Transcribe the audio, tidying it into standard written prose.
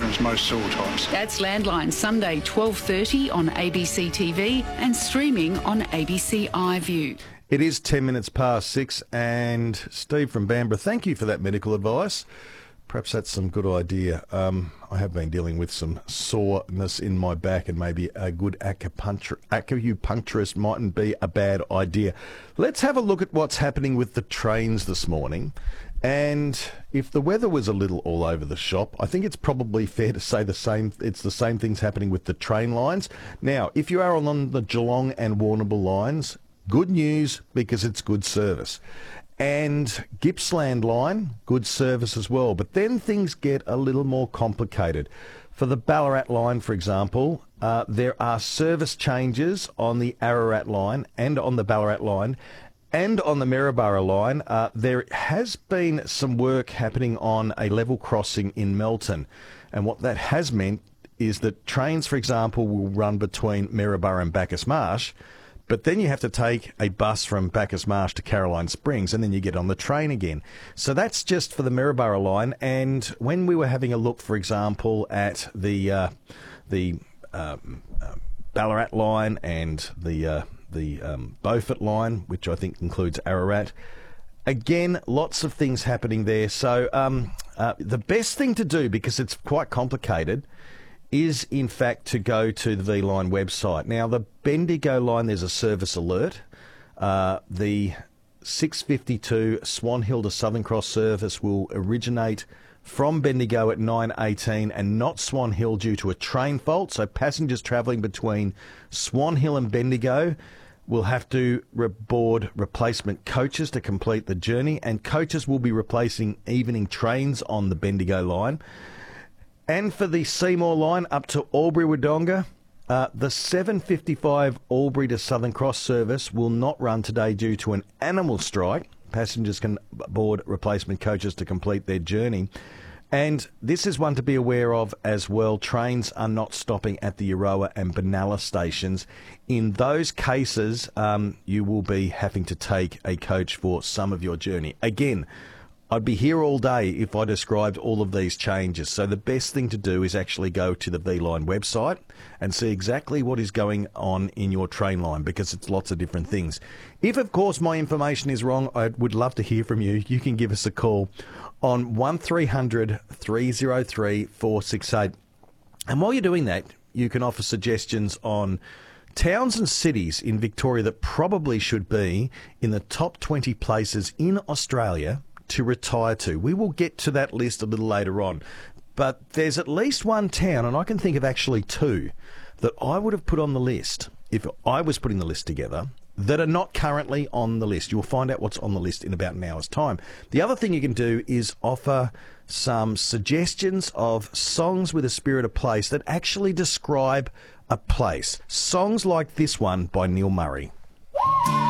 problems, most sore times. That's Landline, Sunday 12:30 on ABC TV and streaming on ABC iView. It is 10 minutes past 6, and Steve from Bamborough, thank you for that medical advice. Perhaps that's some good idea. I have been dealing with some soreness in my back, and maybe a good acupuncturist mightn't be a bad idea. Let's have a look at what's happening with the trains this morning. And if the weather was a little all over the shop, I think it's probably fair to say it's the same things happening with the train lines. Now, if you are on the Geelong and Warrnambool lines, good news, because it's good service. And Gippsland line, good service as well. But then things get a little more complicated. For the Ballarat line, for example, there are service changes on the Ararat line and on the Ballarat line and on the Maryborough line. There has been some work happening on a level crossing in Melton. And what that has meant is that trains, for example, will run between Maryborough and Bacchus Marsh. But then you have to take a bus from Bacchus Marsh to Caroline Springs, and then you get on the train again. So that's just for the Maryborough line. And when we were having a look, for example, at the Ballarat line and the Beaufort line, which I think includes Ararat, again, lots of things happening there. So the best thing to do, because it's quite complicated, is in fact to go to the V-Line website. Now, the Bendigo line, there's a service alert. The 6:52 Swan Hill to Southern Cross service will originate from Bendigo at 9:18 and not Swan Hill due to a train fault. So passengers travelling between Swan Hill and Bendigo will have to board replacement coaches to complete the journey, and coaches will be replacing evening trains on the Bendigo line. And for the Seymour line up to Albury-Wodonga, the 7:55 Albury to Southern Cross service will not run today due to an animal strike. Passengers can board replacement coaches to complete their journey. And this is one to be aware of as well. Trains are not stopping at the Euroa and Benalla stations. In those cases, you will be having to take a coach for some of your journey. Again, I'd be here all day if I described all of these changes. So the best thing to do is actually go to the V-Line website and see exactly what is going on in your train line, because it's lots of different things. If, of course, my information is wrong, I would love to hear from you. You can give us a call on 1300 303 468. And while you're doing that, you can offer suggestions on towns and cities in Victoria that probably should be in the top 20 places in Australia to retire to. We will get to that list a little later on. But there's at least one town, and I can think of actually two, that I would have put on the list if I was putting the list together, that are not currently on the list. You'll find out what's on the list in about an hour's time. The other thing you can do is offer some suggestions of songs with a spirit of place that actually describe a place. Songs like this one by Neil Murray.